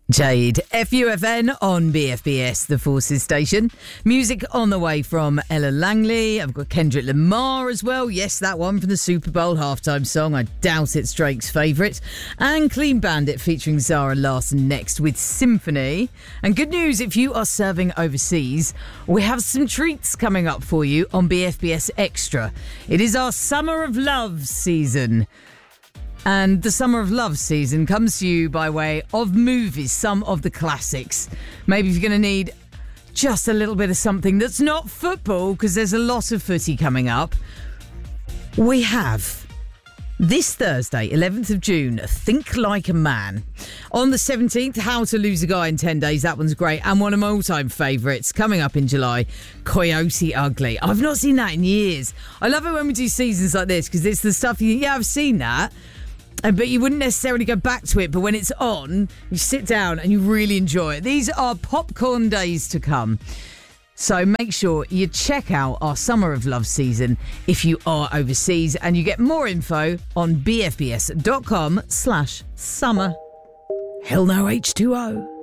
Jade, FUFN on BFBS, the Forces station. Music on the way from Ella Langley. I've got Kendrick Lamar as well. Yes, that one from the Super Bowl halftime song. I doubt it's Drake's favourite. And Clean Bandit featuring Zara Larsson next with Symphony. And good news, if you are serving overseas, we have some treats coming up for you on BFBS Extra. It is our Summer of Love season. And the Summer of Love season comes to you by way of movies, some of the classics. Maybe if you're going to need just a little bit of something that's not football, because there's a lot of footy coming up. We have this Thursday, 11th of June, Think Like a Man. On the 17th, How to Lose a Guy in 10 Days. That one's great. And one of my all-time favourites coming up in July, Coyote Ugly. I've not seen that in years. I love it when we do seasons like this because it's the stuff I've seen that. But you wouldn't necessarily go back to it. But when it's on, you sit down and you really enjoy it. These are popcorn days to come. So make sure you check out our Summer of Love season if you are overseas. And you get more info on bfbs.com/summer. Hell no H2O.